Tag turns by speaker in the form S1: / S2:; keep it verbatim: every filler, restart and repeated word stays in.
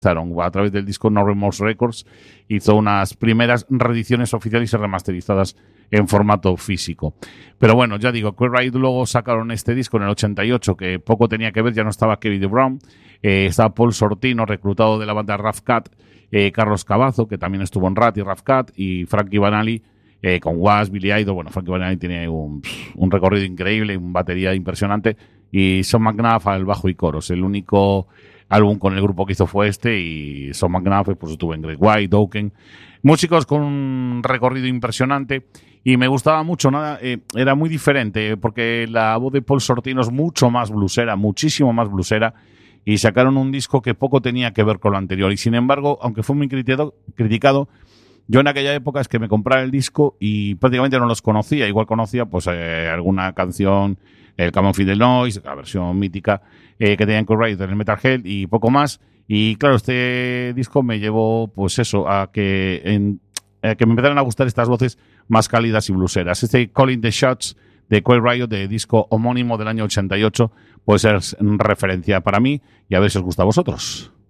S1: a través del disco No Remorse Records, hizo unas primeras reediciones oficiales y remasterizadas en formato físico. Pero bueno, ya digo, Quiet Riot luego sacaron este disco en el ochenta y ocho, que poco tenía que ver, ya no estaba Kevin DeBrown, eh, estaba Paul Sortino, reclutado de la banda Rough Cut, eh, Carlos Cavazo, que también estuvo en Rat y Rough Cut, y Frankie Banali, eh, con Was, Billy Idol. Bueno, Frankie Banali tiene un, un recorrido increíble, una batería impresionante, y Sean McNabb al bajo y coros. El único álbum con el grupo que hizo fue este, y Sean McNabb pues estuvo en Great White, Dokken, músicos con un recorrido impresionante. Y me gustaba mucho, nada, eh, era muy diferente, porque la voz de Paul Sortino es mucho más blusera, muchísimo más blusera, y sacaron un disco que poco tenía que ver con lo anterior. Y sin embargo, aunque fue muy criticado, criticado yo en aquella época es que me compraba el disco y prácticamente no los conocía. Igual conocía pues eh, alguna canción, el Come On Feel the Noise, la versión mítica eh, que tenían con Quiet Riot en el Metal Head, y poco más. Y claro, este disco me llevó pues eso, a que en Eh, que me empezaron a gustar estas voces más cálidas y bluseras. Este Calling the Shots de Quiet Riot, de disco homónimo del año ochenta y ocho, puede ser referencia para mí, y a ver si os gusta a vosotros.